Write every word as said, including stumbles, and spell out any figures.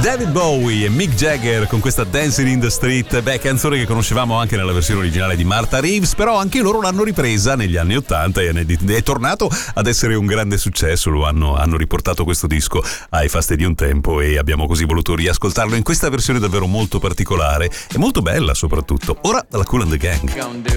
David Bowie e Mick Jagger con questa Dancing in the Street, beh, canzone che conoscevamo anche nella versione originale di Martha Reeves, però anche loro l'hanno ripresa negli anni ottanta e è tornato ad essere un grande successo. Lo hanno, hanno riportato questo disco ai fasti di un tempo e abbiamo così voluto riascoltarlo in questa versione davvero molto particolare e molto bella soprattutto. Ora la Kool and the Gang.